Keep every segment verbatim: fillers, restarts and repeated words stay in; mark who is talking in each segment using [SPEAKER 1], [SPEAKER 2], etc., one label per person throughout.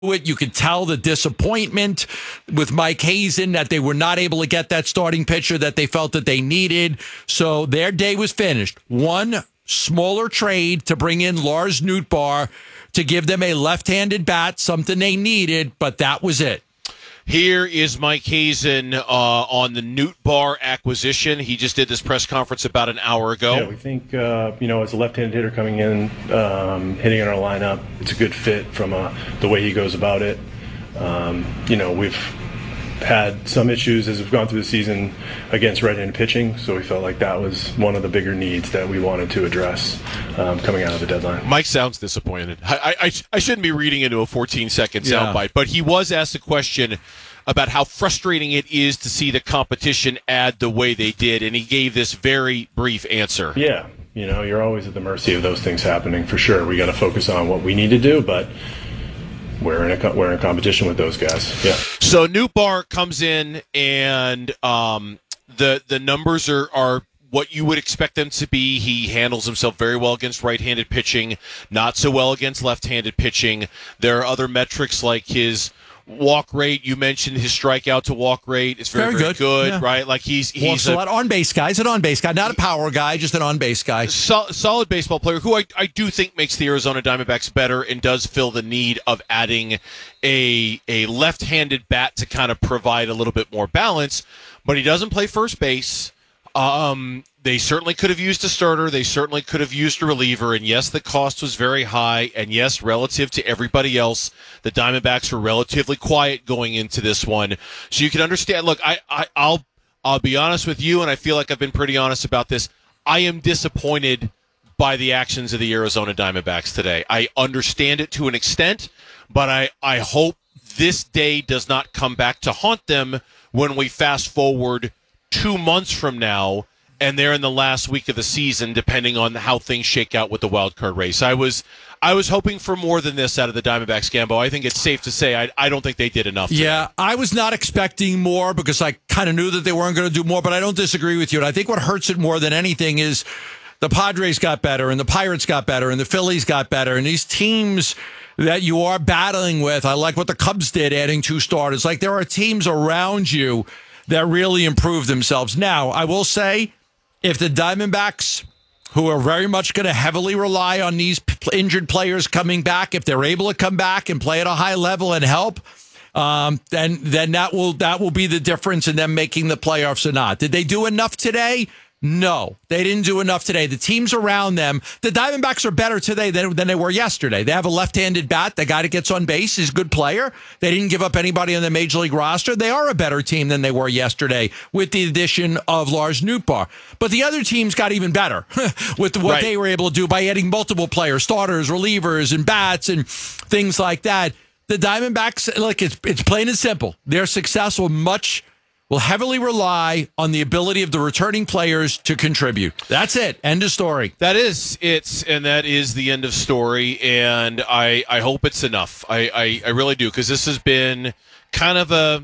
[SPEAKER 1] it. You could tell the disappointment with Mike Hazen that they were not able to get that starting pitcher that they felt that they needed. So their day was finished. One smaller trade to bring in Lars Nootbaar to give them a left-handed bat, something they needed, but that was it.
[SPEAKER 2] Here is Mike Hazen uh, on the Nootbaar acquisition. He just did this press conference about an hour ago.
[SPEAKER 3] Yeah, we think, uh, you know, as a left-handed hitter coming in, um, hitting in our lineup, it's a good fit from uh, the way he goes about it. Um, you know, we've had some issues as we've gone through the season against right-handed pitching, so we felt like that was one of the bigger needs that we wanted to address um, coming out of the deadline.
[SPEAKER 2] Mike sounds disappointed. I, I, I shouldn't be reading into a fourteen-second
[SPEAKER 1] Yeah.
[SPEAKER 2] soundbite, but he was asked a question about how frustrating it is to see the competition add the way they did, and he gave this very brief answer.
[SPEAKER 3] Yeah, you know, you're always at the mercy of those things happening, for sure. We got to focus on what we need to do, but we're in a we're in competition with those guys. Yeah.
[SPEAKER 2] So Nootbaar comes in, and um, the the numbers are are what you would expect them to be. He handles himself very well against right-handed pitching, not so well against left-handed pitching. There are other metrics like his walk rate. You mentioned his strikeout to walk rate. It's very,
[SPEAKER 1] Very
[SPEAKER 2] very
[SPEAKER 1] good.
[SPEAKER 2] good,
[SPEAKER 1] Yeah.
[SPEAKER 2] right? Like he's he's
[SPEAKER 1] Walks a lot. On-base guy. He's an on-base guy, not a power guy, just an on-base guy.
[SPEAKER 2] Sol- solid baseball player who I, I do think makes the Arizona Diamondbacks better and does fill the need of adding a a left-handed bat to kind of provide a little bit more balance, but he doesn't play first base. Um, they certainly could have used a starter. They certainly could have used a reliever. And yes, the cost was very high. And yes, relative to everybody else, the Diamondbacks were relatively quiet going into this one. So you can understand. Look, I, I I'll I'll be honest with you, and I feel like I've been pretty honest about this. I am disappointed by the actions of the Arizona Diamondbacks today. I understand it to an extent, but I, I hope this day does not come back to haunt them when we fast forward two months from now and they're in the last week of the season, depending on how things shake out with the wild card race. I was I was hoping for more than this out of the Diamondbacks, Gambo. I think it's safe to say I, I don't think they did enough today.
[SPEAKER 1] Yeah, I was not expecting more because I kind of knew that they weren't going to do more, but I don't disagree with you. And I think what hurts it more than anything is the Padres got better and the Pirates got better and the Phillies got better. And these teams that you are battling with, I like what the Cubs did, adding two starters. Like there are teams around you that really improved themselves. Now, I will say, if the Diamondbacks, who are very much going to heavily rely on these p- injured players coming back, if they're able to come back and play at a high level and help, um, then then that will that will be the difference in them making the playoffs or not. Did they do enough today? No, they didn't do enough today. The teams around them, the Diamondbacks are better today than, than they were yesterday. They have a left-handed bat. The guy that gets on base is a good player. They didn't give up anybody on the Major League roster. They are a better team than they were yesterday with the addition of Lars Nootbaar. But the other teams got even better with what
[SPEAKER 2] Right.
[SPEAKER 1] they were able to do by adding multiple players, starters, relievers, and bats and things like that. The Diamondbacks, look, it's, it's plain and simple. Their success will much... will heavily rely on the ability of the returning players to contribute. That's it. End of story.
[SPEAKER 2] That is it, and that is the end of story, and I, I hope it's enough. I, I, I really do, because this has been kind of a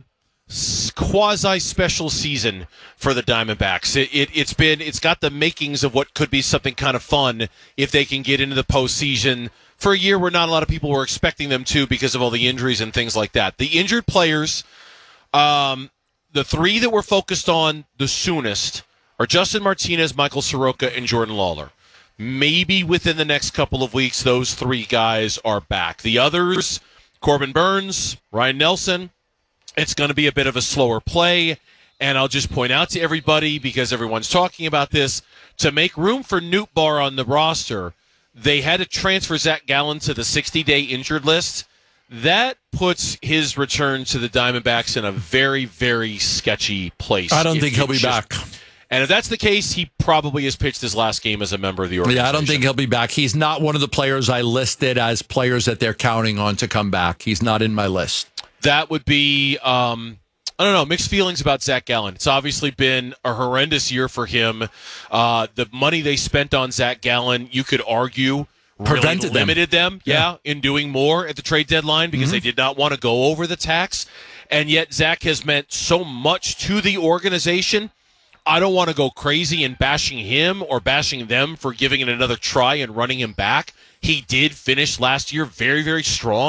[SPEAKER 2] quasi-special season for the Diamondbacks. It, it, it's been, it's got the makings of what could be something kind of fun if they can get into the postseason for a year where not a lot of people were expecting them to because of all the injuries and things like that. The injured players... Um, The three that we're focused on the soonest are Justin Martinez, Michael Soroka, and Jordan Lawler. Maybe within the next couple of weeks, those three guys are back. The others, Corbin Burns, Ryan Nelson, it's going to be a bit of a slower play. And I'll just point out to everybody, because everyone's talking about this, to make room for Nootbaar on the roster, they had to transfer Zach Gallen to the sixty-day injured list. That puts his return to the Diamondbacks in a very, very sketchy place.
[SPEAKER 1] I don't
[SPEAKER 2] If
[SPEAKER 1] think he'll be
[SPEAKER 2] just-
[SPEAKER 1] back.
[SPEAKER 2] And if that's the case, he probably has pitched his last game as a member of the organization.
[SPEAKER 1] Yeah, I don't think he'll be back. He's not one of the players I listed as players that they're counting on to come back. He's not in my list.
[SPEAKER 2] That would be, um, I don't know, mixed feelings about Zach Gallen. It's obviously been a horrendous year for him. Uh, the money they spent on Zach Gallen, you could argue, really
[SPEAKER 1] Prevented them.
[SPEAKER 2] limited them, yeah.
[SPEAKER 1] Yeah.
[SPEAKER 2] in doing more at the trade deadline because
[SPEAKER 1] Mm-hmm.
[SPEAKER 2] they did not want to go over the tax. And yet Zach has meant so much to the organization. I don't want to go crazy in bashing him or bashing them for giving it another try and running him back. He did finish last year very, very strong.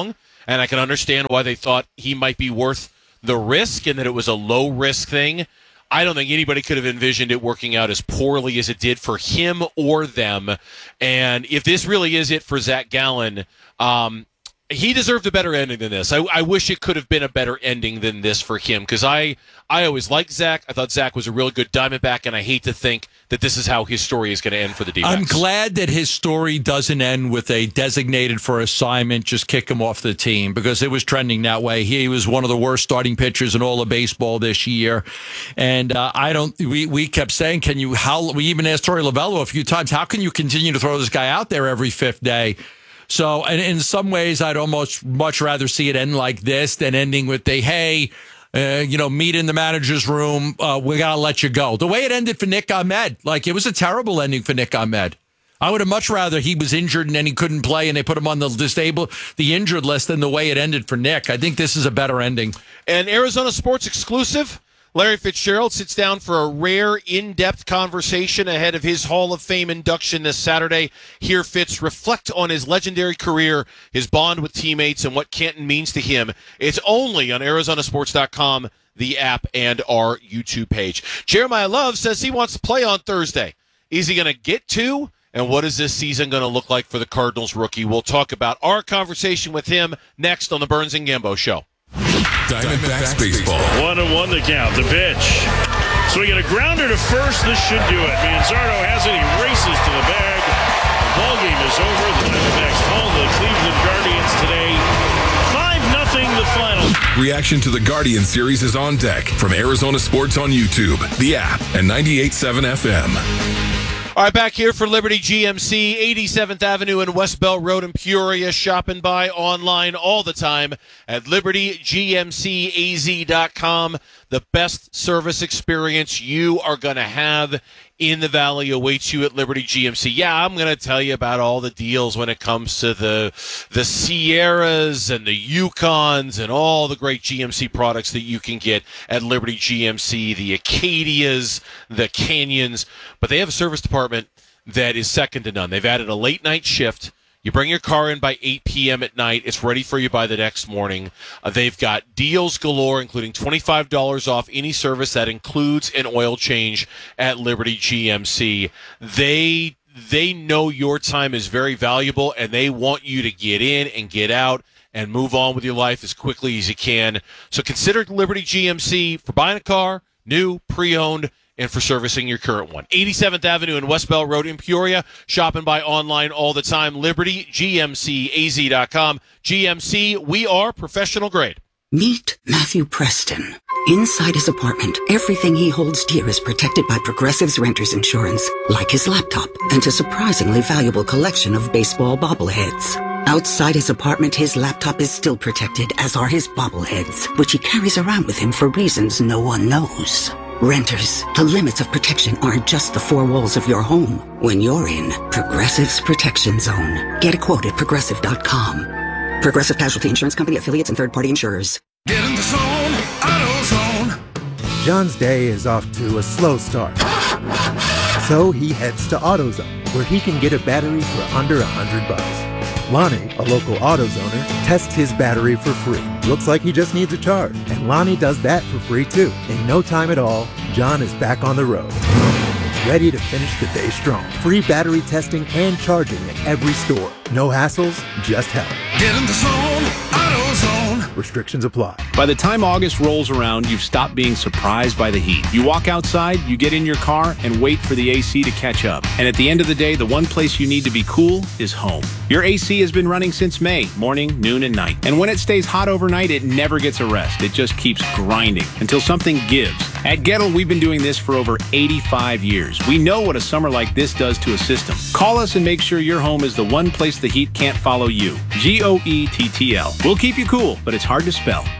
[SPEAKER 2] and I can understand why they thought he might be worth the risk and that it was a low-risk thing. I don't think anybody could have envisioned it working out as poorly as it did for him or them. And if this really is it for Zach Gallen, um, he deserved a better ending than this. I, I wish it could have been a better ending than this for him, because I, I always liked Zach. I thought Zach was a real good Diamondback, and I hate to think that this is how his story is going to end for the D-backs.
[SPEAKER 1] I'm glad that his story doesn't end with a designated for assignment, just kick him off the team, because it was trending that way. He was one of the worst starting pitchers in all of baseball this year. And uh, I don't, we, we kept saying, can you, how, we even asked Torey Lovello a few times, how can you continue to throw this guy out there every fifth day? So, and in some ways, I'd almost much rather see it end like this than ending with the, hey, uh, you know, meet in the manager's room. Uh, we got to let you go. The way it ended for Nick Ahmed, like it was a terrible ending for Nick Ahmed. I would have much rather he was injured and then he couldn't play and they put him on the disabled, the injured list than the way it ended for Nick. I think this is a better ending.
[SPEAKER 2] And Arizona Sports exclusive, Larry Fitzgerald sits down for a rare, in-depth conversation ahead of his Hall of Fame induction this Saturday. Hear Fitz reflect on his legendary career, his bond with teammates, and what Canton means to him. It's only on Arizona Sports dot com, the app, and our YouTube page. Jeremiah Love says he wants to play on Thursday. Is he going to get to? And what is this season going to look like for the Cardinals rookie? We'll talk about our conversation with him next on the Burns and Gambo Show.
[SPEAKER 4] Diamondbacks baseball.
[SPEAKER 5] One and one the count. The pitch. So we get a grounder to first. This should do it. Manzardo has it. He races to the bag. The ball game is over. The Diamondbacks fall to the Cleveland Guardians today. five nothing the final.
[SPEAKER 4] Reaction to the Guardian series is on deck from Arizona Sports on YouTube, the app, and ninety-eight point seven F M.
[SPEAKER 2] All right, back here for Liberty G M C, eighty-seventh Avenue and West Bell Road in Peoria. Shop and buy online all the time at liberty g m c a z dot com. The best service experience you are going to have in the Valley awaits you at Liberty G M C. Yeah, I'm going to tell you about all the deals when it comes to the the Sierras and the Yukons and all the great G M C products that you can get at Liberty G M C, the Acadias, the Canyons. But they have a service department that is second to none. They've added a late night shift. You bring your car in by eight p.m. at night. It's ready for you by the next morning. Uh, they've got deals galore, including twenty-five dollars off any service that includes an oil change at Liberty G M C. They they know your time is very valuable, and they want you to get in and get out and move on with your life as quickly as you can. So consider Liberty G M C for buying a car, new, pre-owned, and for servicing your current one. eighty-seventh Avenue and West Bell Road in Peoria. Shop and buy online all the time. Liberty G M C A Z dot com. G M C, we are professional grade.
[SPEAKER 6] Meet Matthew Preston. Inside his apartment, everything he holds dear is protected by Progressive's Renters Insurance, like his laptop and a surprisingly valuable collection of baseball bobbleheads. Outside his apartment, his laptop is still protected, as are his bobbleheads, which he carries around with him for reasons no one knows. Renters, the limits of protection aren't just the four walls of your home. When you're in Progressive's Protection Zone, get a quote at progressive dot com. Progressive Casualty Insurance Company, affiliates, and third-party insurers.
[SPEAKER 4] Get in the zone, AutoZone.
[SPEAKER 7] John's day is off to a slow start. So he heads to AutoZone, where he can get a battery for under a hundred bucks. Lonnie, a local AutoZoner, tests his battery for free. Looks like he just needs a charge, and Lonnie does that for free too. In no time at all, John is back on the road, ready to finish the day strong. Free battery testing and charging at every store. No hassles, just help.
[SPEAKER 4] Get in the zone, AutoZone.
[SPEAKER 7] Restrictions apply.
[SPEAKER 8] By the time August rolls around, you've stopped being surprised by the heat. You walk outside, you get in your car, and wait for the A C to catch up. And at the end of the day, the one place you need to be cool is home. Your A C has been running since May, morning, noon, and night. And when it stays hot overnight, it never gets a rest. It just keeps grinding until something gives. At Gettle, we've been doing this for over eighty-five years. We know what a summer like this does to a system. Call us and make sure your home is the one place the heat can't follow you. G O E T T L. We'll keep you cool, but it's hard to spell.